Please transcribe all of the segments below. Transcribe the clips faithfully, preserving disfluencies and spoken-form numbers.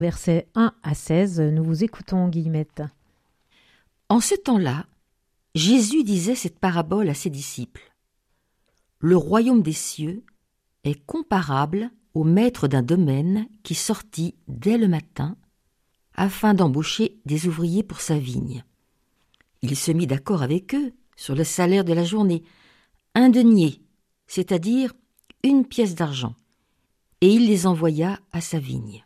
Versets un à seize, nous vous écoutons, Guillemette. En ce temps-là, Jésus disait cette parabole à ses disciples. Le royaume des cieux est comparable au maître d'un domaine qui sortit dès le matin afin d'embaucher des ouvriers pour sa vigne. Il se mit d'accord avec eux sur le salaire de la journée, un denier, c'est-à-dire une pièce d'argent, et il les envoya à sa vigne.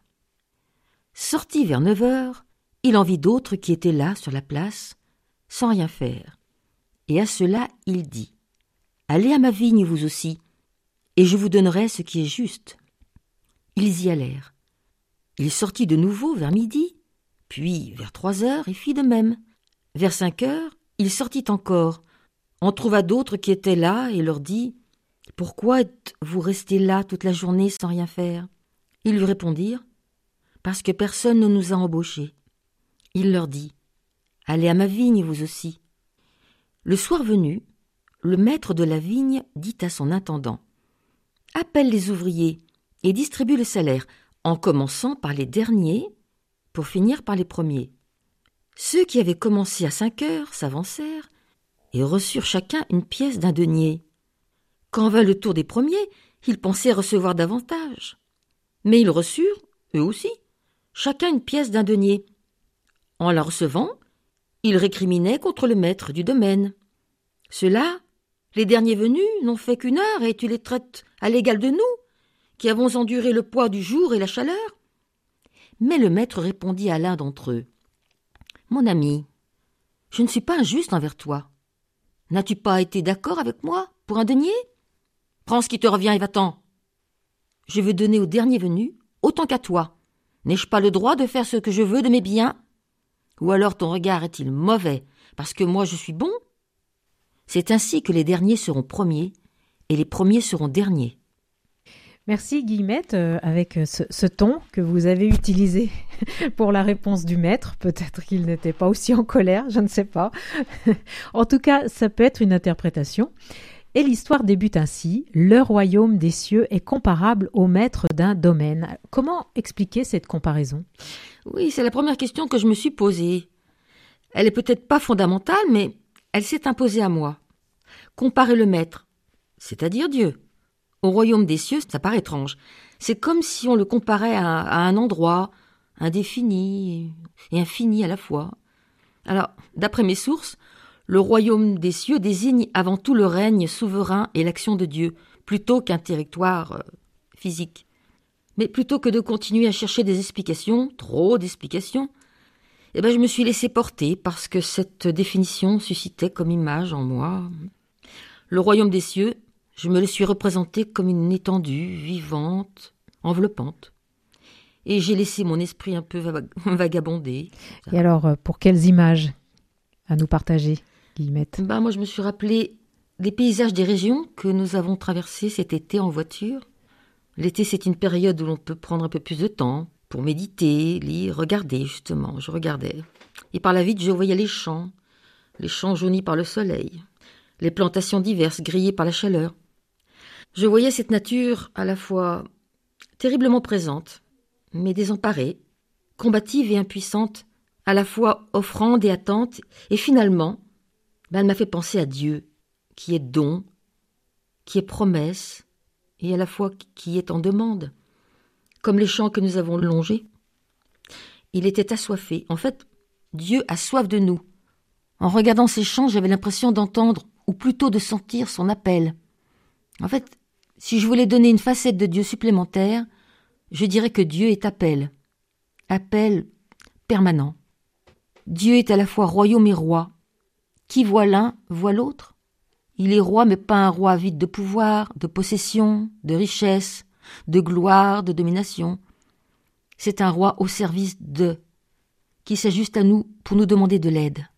Sorti vers neuf heures, il en vit d'autres qui étaient là sur la place, sans rien faire. Et à ceux-là, il dit « Allez à ma vigne vous aussi, et je vous donnerai ce qui est juste. » Ils y allèrent. Il sortit de nouveau vers midi, puis vers trois heures, il fit de même. Vers cinq heures, il sortit encore, en trouva d'autres qui étaient là, et leur dit « Pourquoi êtes-vous restés là toute la journée sans rien faire ?» Ils lui répondirent « Parce que personne ne nous a embauchés. » Il leur dit « Allez à ma vigne vous aussi. » Le soir venu, le maître de la vigne dit à son intendant « Appelle les ouvriers et distribue le salaire, en commençant par les derniers pour finir par les premiers. » Ceux qui avaient commencé à cinq heures s'avancèrent et reçurent chacun une pièce d'un denier. Quand vint le tour des premiers, ils pensaient recevoir davantage. Mais ils reçurent, eux aussi, chacun une pièce d'un denier. En la recevant, ils récriminaient contre le maître du domaine. Ceux-là, les derniers venus, n'ont fait qu'une heure et tu les traites à l'égal de nous, qui avons enduré le poids du jour et la chaleur. Mais le maître répondit à l'un d'entre eux. « Mon ami, je ne suis pas injuste envers toi. N'as-tu pas été d'accord avec moi pour un denier ? Prends ce qui te revient et va-t'en. Je veux donner au dernier venu autant qu'à toi. N'ai-je pas le droit de faire ce que je veux de mes biens ? Ou alors ton regard est-il mauvais parce que moi je suis bon ? C'est ainsi que les derniers seront premiers et les premiers seront derniers. » Merci Guillemette, euh, avec ce, ce ton que vous avez utilisé pour la réponse du maître. Peut-être qu'il n'était pas aussi en colère, je ne sais pas. En tout cas, ça peut être une interprétation. Et l'histoire débute ainsi. Le royaume des cieux est comparable au maître d'un domaine. Comment expliquer cette comparaison ? Oui, c'est la première question que je me suis posée. Elle est peut-être pas fondamentale, mais elle s'est imposée à moi. Comparer le maître, c'est-à-dire Dieu, au royaume des cieux, ça paraît étrange. C'est comme si on le comparait à, à un endroit indéfini et infini à la fois. Alors, d'après mes sources, le royaume des cieux désigne avant tout le règne souverain et l'action de Dieu, plutôt qu'un territoire euh, physique. Mais plutôt que de continuer à chercher des explications, trop d'explications, eh ben je me suis laissé porter parce que cette définition suscitait comme image en moi. Le royaume des cieux, je me le suis représenté comme une étendue, vivante, enveloppante. Et j'ai laissé mon esprit un peu vag- vagabonder. Et alors, pour quelles images à nous partager, Guillemette ? Ben, moi, je me suis rappelé des paysages des régions que nous avons traversées cet été en voiture. L'été, c'est une période où l'on peut prendre un peu plus de temps pour méditer, lire, regarder, justement. Je regardais. Et par la vitre, je voyais les champs, les champs jaunis par le soleil, les plantations diverses grillées par la chaleur. Je voyais cette nature à la fois terriblement présente, mais désemparée, combative et impuissante, à la fois offrande et attente, et finalement, ben, elle m'a fait penser à Dieu, qui est don, qui est promesse, et à la fois qui est en demande, comme les champs que nous avons longés. Il était assoiffé. En fait, Dieu a soif de nous. En regardant ces champs, j'avais l'impression d'entendre, ou plutôt de sentir son appel. En fait, si je voulais donner une facette de Dieu supplémentaire, je dirais que Dieu est appel. Appel permanent. Dieu est à la fois royaume et roi. Qui voit l'un, voit l'autre. Il est roi, mais pas un roi vide de pouvoir, de possession, de richesse, de gloire, de domination. C'est un roi au service de, qui s'ajuste à nous pour nous demander de l'aide.